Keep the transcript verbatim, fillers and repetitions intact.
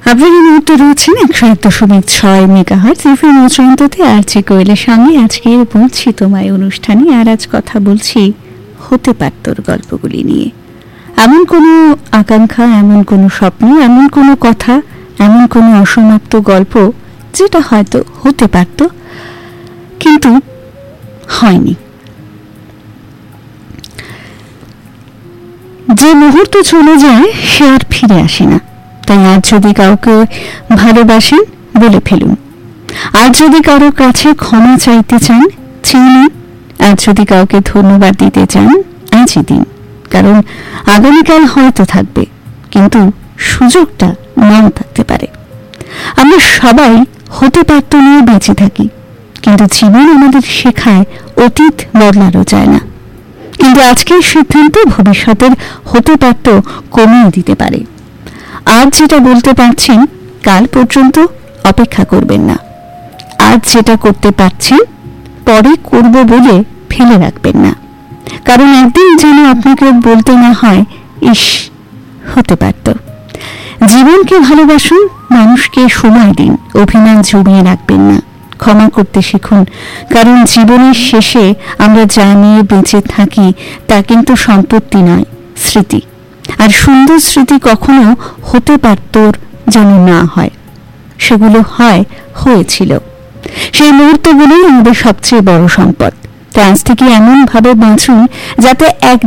আপনার এই মুহূর্তে রয়েছেন একশো এক দশমিক ছয় মেগাহার্টজ এফএম চূড়ান্ততে আর যে কোয়েলের সঙ্গে আজকে বলছি তোমায় অনুষ্ঠানে। আর আজ কথা বলছি হতে পারতোর গল্পগুলি নিয়ে। এমন কোনো আকাঙ্ক্ষা, এমন কোনো স্বপ্ন, এমন কোনো কথা, এমন কোনো অসমাপ্ত গল্প যেটা হয়তো হতে পারত কিন্তু হয়নি। যে মুহূর্ত চলে যায় সে আর ফিরে আসে না। তাই আজ যদি কাউকে ভালোবাসেন বলে ফেলুন, আর যদি কারো কাছে ক্ষমা চাইতে চান চেয়ে নিন, আর যদি কাউকে ধন্যবাদ দিতে চান আজই দিন, কারণ আগামীকাল হয়তো থাকবে কিন্তু সুযোগটা নাও থাকতে পারে। আমরা সবাই হতে পারত নিয়ে বেঁচে থাকি, কিন্তু জীবন আমাদের শেখায় অতীত বদলানো যায় না। কিন্তু আজকের সিদ্ধান্ত ভবিষ্যতের হতে পারত কমিয়ে দিতে পারে। আজ যেটা বলতে পারছেন কাল পর্যন্ত অপেক্ষা করবেন না। আজ যেটা করতে পারছেন পরে করব বলে ফেলে রাখবেন না, কারণ একদিন যেন আপনাকে বলতে না হয় ইস হতে পারত। জীবনকে ভালোবাসুন, মানুষকে সময় দিন, অভিমান জমিয়ে রাখবেন না, ক্ষমা করতে শিখুন, কারণ জীবনের শেষে আমরা যা নিয়ে বেঁচে থাকি তা কিন্তু সম্পত্তি নয়, স্মৃতি। আর সুন্দর স্মৃতি কখনো হতে পারতোর যেন না হয়, সেগুলো হয় হয়েছিল। সেই মুহূর্তগুলোই আমাদের সবচেয়ে বড় সম্পদ। তো আজ থেকে এমন ভাবে বাঁচুন যাতে এক